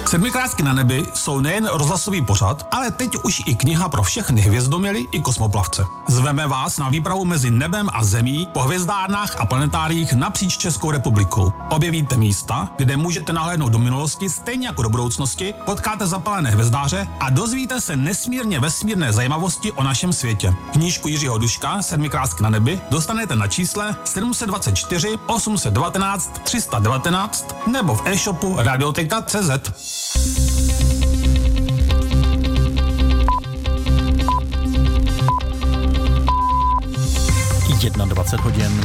Sedmikrásky na nebi jsou nejen rozhlasový pořad, ale teď už i kniha pro všechny hvězdoměry i kosmoplavce. Zveme vás na výpravu mezi nebem a zemí po hvězdárnách a planetáriích napříč Českou republikou. Objevíte místa, kde můžete nahlédnout do minulosti stejně jako do budoucnosti, potkáte zapalené hvězdáře a dozvíte se nesmírně vesmírné zajímavosti o našem světě. Knížku Jiřího Duška Sedmikrásky na nebi dostanete na čísle 724 819 319 nebo v e-shopu radioteka.cz. 21 hodin.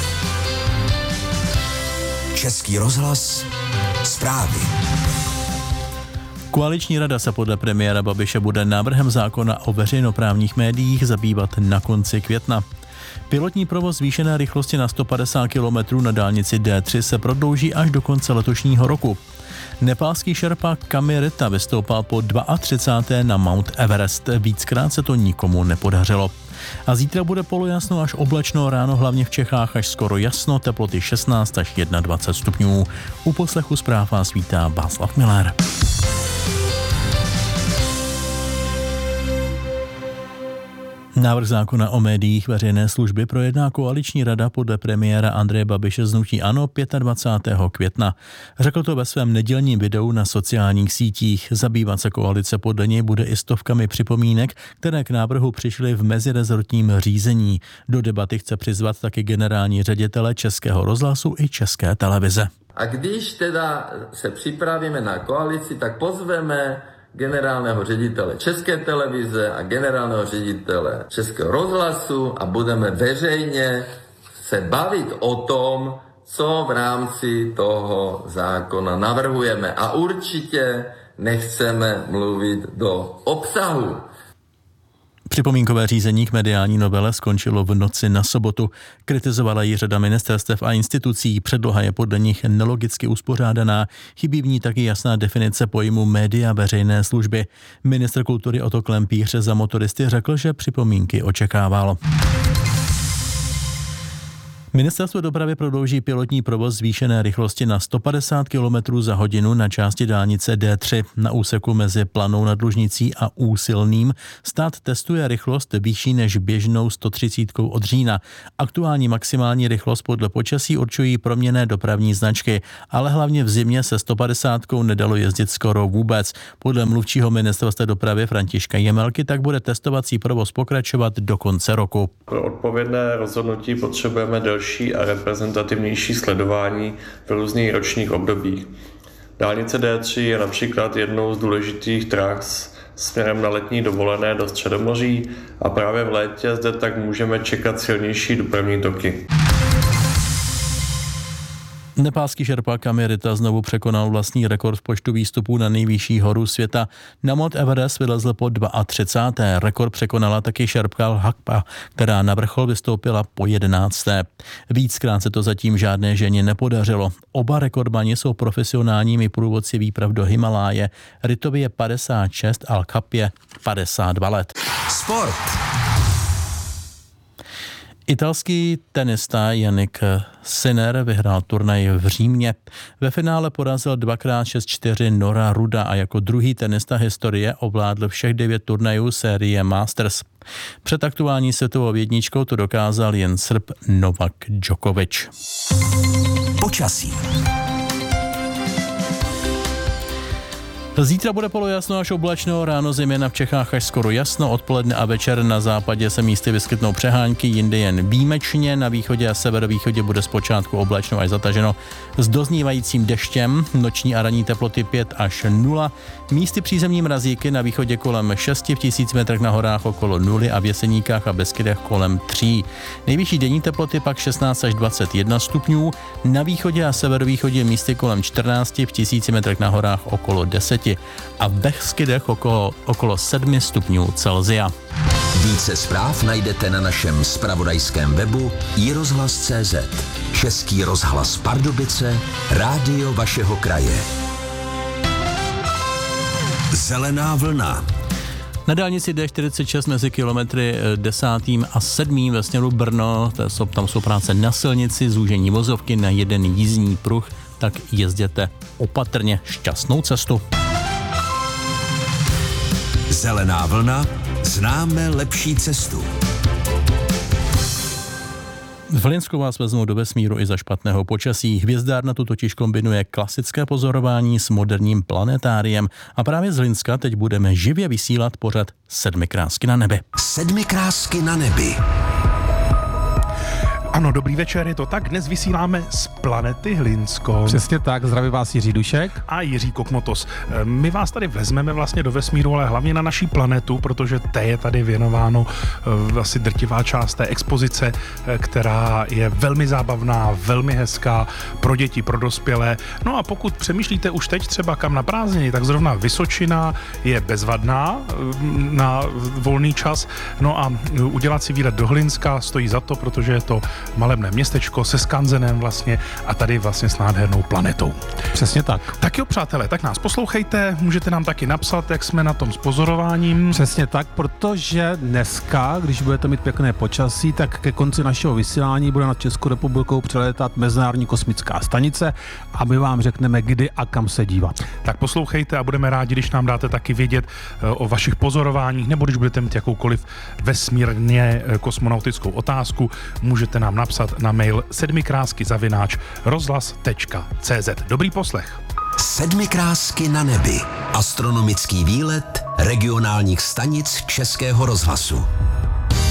Český rozhlas, zprávy. Koaliční rada se podle premiéra Babiše bude návrhem zákona o veřejnoprávních médiích zabývat na konci května. Pilotní provoz zvýšené rychlosti na 150 km na dálnici D3 se prodlouží až do konce letošního roku. Nepálský šerpa Kamirita vystoupal po 32. na Mount Everest. Víckrát se to nikomu nepodařilo. A zítra bude polojasno až oblačno, ráno hlavně v Čechách až skoro jasno, teploty 16 až 21 stupňů. U poslechu zpráv vás vítá Václav Miller. Návrh zákona o médiích veřejné služby projedná koaliční rada podle premiéra Andreje Babiše z hnutí ANO 25. května. Řekl to ve svém nedělním videu na sociálních sítích. Zabývat se koalice podle něj bude i stovkami připomínek, které k návrhu přišly v mezirezortním řízení. Do debaty chce přizvat taky generální ředitele Českého rozhlasu i České televize. A když teda se připravíme na koalici, tak pozveme generálního ředitele České televize a generálního ředitele Českého rozhlasu a budeme veřejně se bavit o tom, co v rámci toho zákona navrhujeme. A určitě nechceme mluvit do obsahu. Připomínkové řízení k mediální novele skončilo v noci na sobotu. Kritizovala ji řada ministerstev a institucí. Předloha je podle nich nelogicky uspořádaná. Chybí v ní taky jasná definice pojmu média veřejné služby. Ministr kultury Otto Klempíř za Motoristy řekl, že připomínky očekával. Ministerstvo dopravy prodlouží pilotní provoz zvýšené rychlosti na 150 km za hodinu na části dálnice D3 na úseku mezi Planou nad Lužnicí a Úsilným. Stát testuje rychlost vyšší než běžnou 130 od října. Aktuální maximální rychlost podle počasí určují proměnné dopravní značky, ale hlavně v zimě se 150 nedalo jezdit skoro vůbec. Podle mluvčího ministerstva dopravy Františka Jemelky tak bude testovací provoz pokračovat do konce roku. Pro odpovědné rozhodnutí potřebujeme delší a reprezentativnější sledování v různých ročních obdobích. Dálnice D3 je například jednou z důležitých tras směrem na letní dovolené do Středomoří a právě v létě zde tak můžeme čekat silnější dopravní toky. Nepálský šerpa Kamirita znovu překonal vlastní rekord v počtu výstupů na nejvyšší horu světa. Na Mount Everest vylezl po 32. Rekord překonala taky šerpka Lhakpa, která na vrchol vystoupila po 11. Víckrát se to zatím žádné ženě nepodařilo. Oba rekordmani jsou profesionálními průvodci výprav do Himaláje. Ritovi je 56 a Lhakpě 52 let. Sport. Italský tenista Jannik Sinner vyhrál turnaj v Římě. Ve finále porazil 2x6-4 Nora Ruda a jako druhý tenista historie ovládl všech 9 turnajů série Masters. Před aktuální světovou jedničkou to dokázal jen Srb Novak Djokovic. Počasí. Zítra bude polojasno až oblačno, ráno zejména v Čechách až skoro jasno, odpoledne a večer na západě se místy vyskytnou přehánky, jinde jen výjimečně, na východě a severovýchodě bude zpočátku oblačno až zataženo s doznívajícím deštěm, noční a ranní teploty 5 až 0, místy přízemní mrazíky na východě kolem 6, v 1000 metrech na horách okolo 0 a v Jeseníkách a Beskydech kolem 3. Nejvyšší denní teploty pak 16 až 21 stupňů, na východě a severovýchodě místy kolem 14, v 1000 metrech na horách okolo 10 a v Beskydech okolo 7 stupňů Celsia. Více zpráv najdete na našem zpravodajském webu iRozhlas.cz. Český rozhlas Pardubice, rádio vašeho kraje. Zelená vlna. Na dálnici D46 mezi kilometry 10. a 7. ve směru Brno, tam jsou práce na silnici, zúžení vozovky na jeden jízdní pruh, tak jezděte opatrně, šťastnou cestu. Zelená vlna, známe lepší cestu. V Hlinsku vás vezmou do vesmíru i za špatného počasí. Hvězdárna tu totiž kombinuje klasické pozorování s moderním planetáriem. A právě z Hlinska teď budeme živě vysílat pořad 7 krásky na nebi. 7 krásky na nebi. Ano, dobrý večer, je to tak. Dnes vysíláme z planety Hlinsko. Přesně tak, zdraví vás Jiří Dušek A Jiří Kokmotos. My vás tady vezmeme vlastně do vesmíru, ale hlavně na naší planetu, protože té je tady věnováno asi drtivá část té expozice, která je velmi zábavná, velmi hezká pro děti, pro dospělé. No a pokud přemýšlíte už teď třeba kam na prázdniny, tak zrovna Vysočina je bezvadná na volný čas. No a udělat si výlet do Hlinska stojí za to, protože je to malebné městečko se skanzenem vlastně a tady vlastně s nádhernou planetou. Přesně tak. Tak jo, přátelé, tak nás poslouchejte, můžete nám taky napsat, jak jsme na tom s pozorováním. Přesně tak, protože dneska, když budete mít pěkné počasí, tak ke konci našeho vysílání bude nad Českou republikou přelétat Mezinárodní kosmická stanice a my vám řekneme, kdy a kam se dívat. Tak poslouchejte a budeme rádi, když nám dáte taky vědět o vašich pozorováních, nebo když budete mít jakoukoliv vesmírně kosmonautickou otázku, můžete nám napsat na mail 7krásky@rozhlas.cz. Dobrý poslech. 7 krásky na nebi. Astronomický výlet regionálních stanic Českého rozhlasu.